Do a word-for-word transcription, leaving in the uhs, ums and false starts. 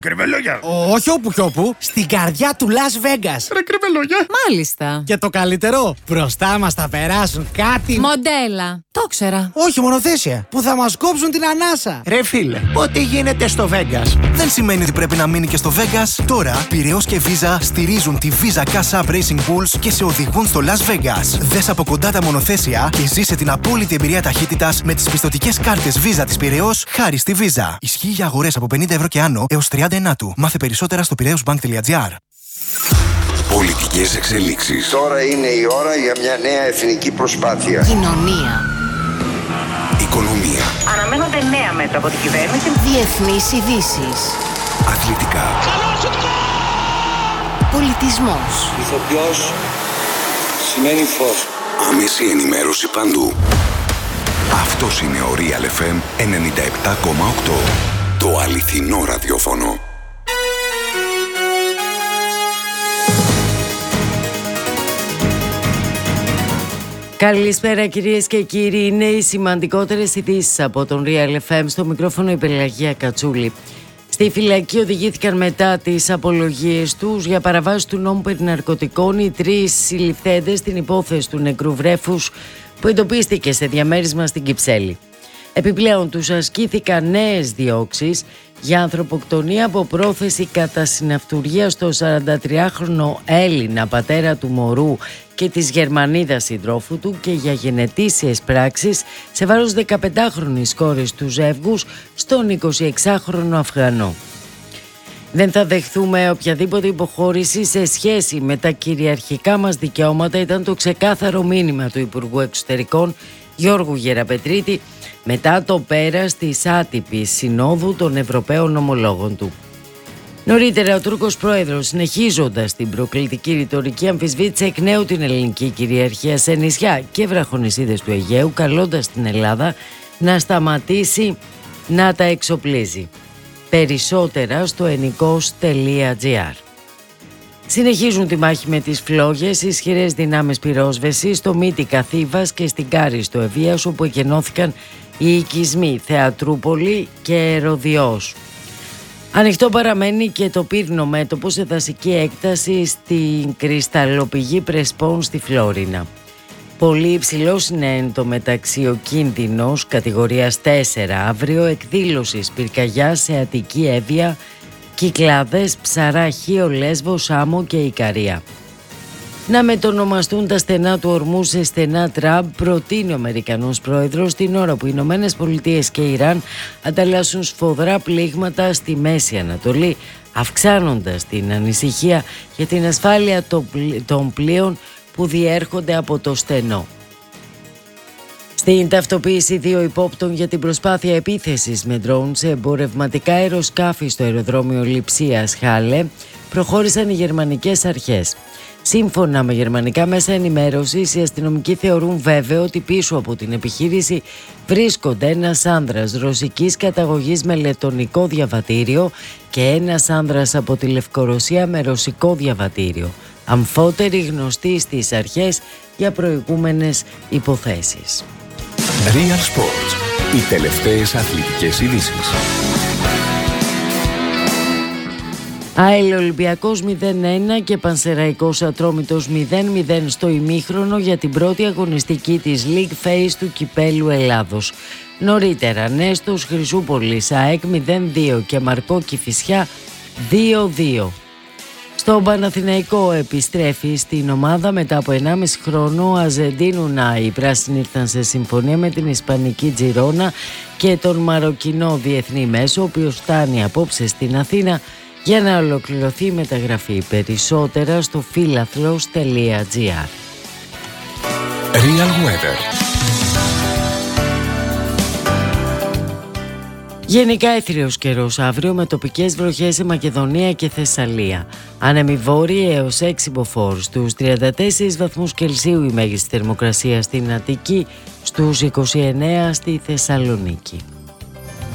Κρυβελόγια. Όχι όπου κι όπου, στην καρδιά του Las Vegas. Ρε κρυβελόγια. Μάλιστα. Και το καλύτερο, μπροστά μας θα περάσουν κάτι. Μοντέλα. Το ξέρα. Όχι μονοθέσια, που θα μας κόψουν την ανάσα. Ρε φίλε, ό,τι γίνεται στο Vegas δεν σημαίνει ότι πρέπει να μείνει και στο Vegas. Τώρα, Πειραιώς και Visa στηρίζουν τη Visa Cash App Racing Bulls και σε οδηγούν στο Las Vegas. Δες από κοντά τα μονοθέσια και ζήσε την απόλυτη εμπειρία ταχύτητας με τις πιστωτικές κάρτες Visa της Πειραιώς χάρη στη Visa. Ισχύει για αγορές από πενήντα ευρώ και άνω έως τριάντα ενάτου. Μάθε περισσότερα στο πειραιώσμπανκ τελεία τζι άρ. Πολιτικές εξελίξεις. Τώρα είναι η ώρα για μια νέα εθνική προσπάθεια. Κοινωνία. Οικονομία. Αναμένονται νέα μέτρα από την κυβέρνηση. Διεθνείς ειδήσεις. Αθλητικά. Πολιτισμός. Ηθοποιός σημαίνει φως. Άμεση ενημέρωση παντού. Αυτός είναι ο Real εφ εμ ενενήντα επτά κόμμα οκτώ. Το αληθινό ραδιόφωνο. Καλησπέρα κυρίες και κύριοι, είναι οι σημαντικότερες ειδήσεις από τον Real εφ εμ. Στο μικρόφωνο η Πελαγία Κατσούλη. Στη φυλακή οδηγήθηκαν μετά τις απολογίες τους για παραβάση του νόμου περί ναρκωτικών οι τρεις συλληφθέντες στην υπόθεση του νεκρού βρέφους που εντοπίστηκε σε διαμέρισμα στην Κυψέλη. Επιπλέον τους ασκήθηκαν νέες διώξεις για ανθρωποκτονία από πρόθεση κατά συναυτουργία στο σαραντατριάχρονο Έλληνα πατέρα του μωρού και της Γερμανίδας συντρόφου του και για γενετήσιες πράξεις σε βάρος δεκαπεντάχρονης κόρης του ζεύγους στον εικοσιεξάχρονο Αφγανό. Δεν θα δεχθούμε οποιαδήποτε υποχώρηση σε σχέση με τα κυριαρχικά μας δικαιώματα, ήταν το ξεκάθαρο μήνυμα του Υπουργού Εξωτερικών Γιώργου Γεραπετρίτη μετά το πέρας της άτυπης συνόδου των Ευρωπαίων ομολόγων του. Νωρίτερα, ο Τούρκος πρόεδρος, συνεχίζοντας την προκλητική ρητορική, αμφισβήτησε εκ νέου την ελληνική κυριαρχία σε νησιά και βραχονησίδες του Αιγαίου, καλώντας την Ελλάδα να σταματήσει να τα εξοπλίζει. Περισσότερα στο ενικός τελεία τζι άρ. Συνεχίζουν τη μάχη με τις φλόγες, ισχυρές δυνάμεις πυρόσβεσης στο Μύτικα Θήβας και στην Κάρη στο Ευβίας, όπου εκενώθηκαν οι οικισμοί Θεατρούπολη και Ροδιός. Ανοιχτό παραμένει και το πύρνο μέτωπο σε δασική έκταση στην κρυσταλλοπηγή Πρεσπών στη Φλόρινα. Πολύ υψηλός είναι εν τω μεταξύ ο κίνδυνος κατηγορίας τέσσερα αύριο εκδήλωσης πυρκαγιά σε Αττική Εύβοια, Κυκλάδες, Ψαρά, Χίο, Λέσβο, Σάμο και Ικαρία. Να μετονομαστούν τα στενά του ορμού σε στενά Τραμπ, προτείνει ο Αμερικανός πρόεδρος την ώρα που οι Ηνωμένες Πολιτείες και Ιράν ανταλλάσσουν σφοδρά πλήγματα στη Μέση Ανατολή, αυξάνοντας την ανησυχία για την ασφάλεια των πλοίων που διέρχονται από το στενό. Στην ταυτοποίηση δύο υπόπτων για την προσπάθεια επίθεσης με ντρόουν σε εμπορευματικά αεροσκάφη στο αεροδρόμιο Λειψίας Χάλε προχώρησαν οι γερμανικές αρχές. Σύμφωνα με γερμανικά μέσα ενημέρωσης, οι αστυνομικοί θεωρούν βέβαιο ότι πίσω από την επιχείρηση βρίσκονται ένας άνδρας ρωσικής καταγωγής με λετονικό διαβατήριο και ένας άνδρας από τη Λευκορωσία με ρωσικό διαβατήριο, αμφότεροι γνωστοί στις αρχές για προηγούμενες υποθέσεις. Real Sports. Οι τελευταίες αθλητικές ειδήσεις. ΑΕΛ Ολυμπιακός μηδέν ένα και Πανσεραϊκός Ατρόμητος μηδέν μηδέν στο ημίχρονο για την πρώτη αγωνιστική της League Phase του Κυπέλλου Ελλάδος. Νωρίτερα, Νέστος Χρυσούπολης ΑΕΚ μηδέν δύο και Μαρκό Κηφισιά δύο δύο. Στο Παναθηναϊκό επιστρέφει στην ομάδα μετά από ενάμιση χρόνο ο Αζεντίνου Νάι. Οι πράσινοι ήρθαν σε συμφωνία με την Ισπανική Τζιρόνα και τον Μαροκινό διεθνή μέσο, ο οποίος φτάνει απόψε στην Αθήνα για να ολοκληρωθεί η μεταγραφή. Περισσότερα στο φίλαθλος τελεία τζι άρ. Real Weather. Γενικά έθριος καιρός αύριο με τοπικές βροχές σε Μακεδονία και Θεσσαλία. Άνεμοι βόρειοι έως έξι μποφόρ. Στους τριάντα τέσσερις βαθμούς Κελσίου η μέγιστη θερμοκρασία στην Αττική, στους είκοσι εννέα στη Θεσσαλονίκη.